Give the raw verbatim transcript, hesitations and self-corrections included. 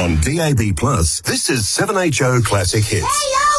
On D A B plus, this is seven H O Classic Hits. Hey, yo!